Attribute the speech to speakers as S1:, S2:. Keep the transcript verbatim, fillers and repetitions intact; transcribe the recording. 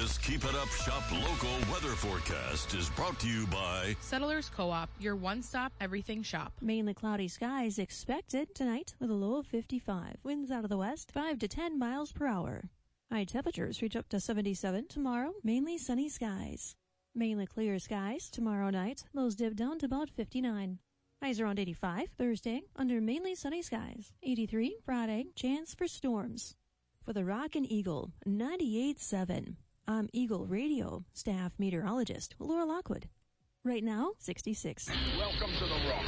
S1: This Keep It Up Shop local weather forecast is brought to you by
S2: Settlers Co-op, your one-stop everything shop.
S3: Mainly cloudy skies expected tonight with a low of fifty-five. Winds out of the west, five to ten miles per hour. High temperatures reach up to seventy-seven. Tomorrow, mainly sunny skies. Mainly clear skies tomorrow night. Lows dip down to about fifty-nine. Highs around eighty-five. Thursday, under mainly sunny skies. eighty-three. Friday, chance for storms. For the Rock and Eagle, ninety-eight point seven. I'm Eagle Radio staff meteorologist Laura Lockwood. Right now, sixty-six.
S4: Welcome to the Rock.